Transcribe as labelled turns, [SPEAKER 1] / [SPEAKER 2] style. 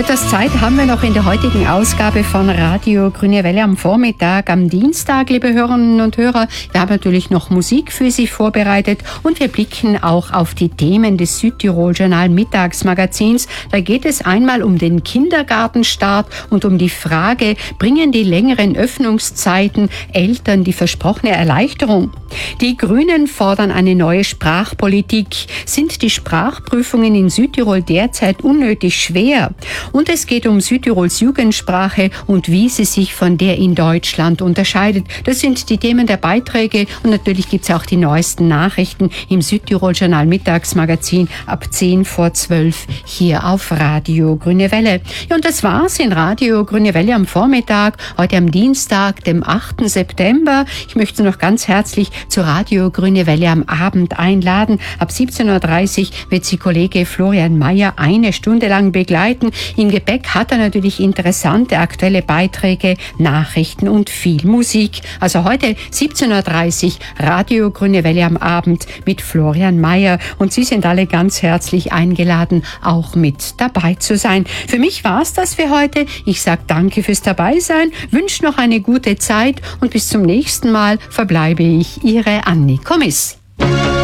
[SPEAKER 1] Etwas Zeit haben wir noch in der heutigen Ausgabe von Radio Grüne Welle am Vormittag, am Dienstag, liebe Hörerinnen und Hörer. Wir haben natürlich noch Musik für Sie vorbereitet und wir blicken auch auf die Themen des Südtirol Journal Mittagsmagazins. Da geht es einmal um den Kindergartenstart und um die Frage, bringen die längeren Öffnungszeiten Eltern die versprochene Erleichterung? Die Grünen fordern eine neue Sprachpolitik. Sind die Sprachprüfungen in Südtirol derzeit unnötig schwer? Und es geht um Südtirols Jugendsprache und wie sie sich von der in Deutschland unterscheidet. Das sind die Themen der Beiträge und natürlich gibt es auch die neuesten Nachrichten im Südtirol Journal Mittagsmagazin ab 10:10 hier auf Radio Grüne Welle. Ja, und das war's in Radio Grüne Welle am Vormittag, heute am Dienstag, dem 8. September. Ich möchte noch ganz herzlich zu Radio Grüne Welle am Abend einladen. Ab 17:30 wird Sie Kollege Florian Mayer eine Stunde lang begleiten. Im Gepäck hat er natürlich interessante aktuelle Beiträge, Nachrichten und viel Musik. Also heute 17:30 Radio Grüne Welle am Abend mit Florian Mayer. Und Sie sind alle ganz herzlich eingeladen, auch mit dabei zu sein. Für mich war's das für heute. Ich sage danke fürs Dabeisein, wünsche noch eine gute Zeit und bis zum nächsten Mal verbleibe ich Ihre Anni Kommiss.